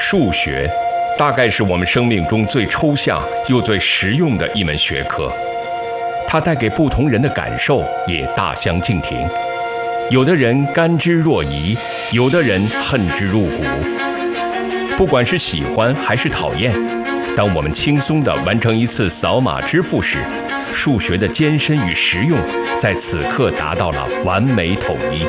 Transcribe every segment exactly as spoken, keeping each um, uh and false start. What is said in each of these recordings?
数学大概是我们生命中最抽象又最实用的一门学科，它带给不同人的感受也大相径庭。有的人甘之若饴，有的人恨之入骨。不管是喜欢还是讨厌，当我们轻松地完成一次扫码支付时，数学的艰深与实用在此刻达到了完美统一。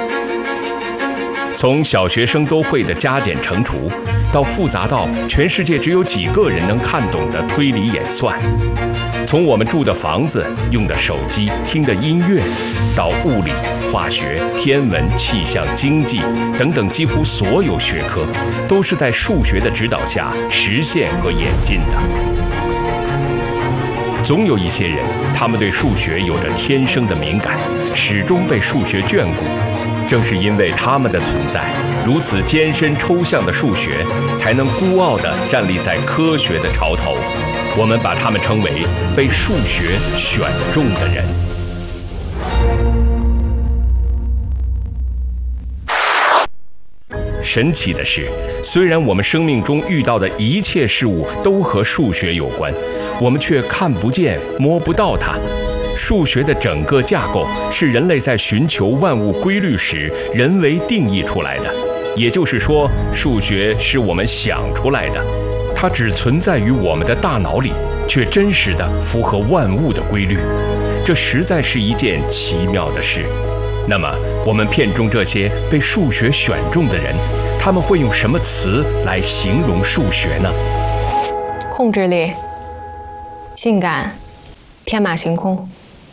从小学生都会的加减乘除，到复杂到全世界只有几个人能看懂的推理演算；从我们住的房子、用的手机、听的音乐，到物理、化学、天文、气象、经济等等几乎所有学科，都是在数学的指导下实现和演进的。总有一些人，他们对数学有着天生的敏感，始终被数学眷顾。正是因为他们的存在，如此艰深抽象的数学才能孤傲地站立在科学的潮头。我们把他们称为被数学选中的人。神奇的是，虽然我们生命中遇到的一切事物都和数学有关，我们却看不见、摸不到它。数学的整个架构是人类在寻求万物规律时人为定义出来的，也就是说，数学是我们想出来的，它只存在于我们的大脑里，却真实地符合万物的规律。这实在是一件奇妙的事。那么，我们片中这些被数学选中的人，他们会用什么词来形容数学呢？ 控制力、性感、天马行空。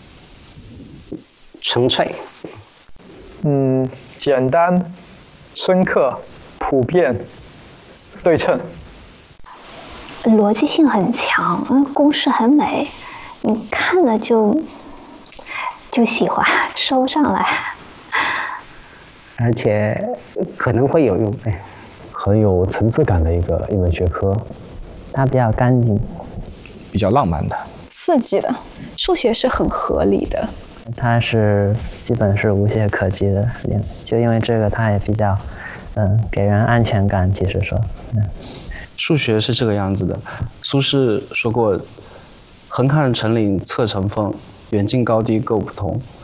纯粹， 嗯，简单、深刻、普遍、对称。 逻辑性很强，嗯，公式很美，你看了就就喜欢，收上来。 而且可能会有用，哎， 很有层次感的一个一门学科。 它比较干净， 比较浪漫的， 刺激的。数学是很合理的。 它是基本是无懈可击的，就因为这个，它也比较，嗯，给人安全感。其实说，嗯， 数学是这个样子的。苏轼说过：“横看成岭侧成峰，远近高低各不同。”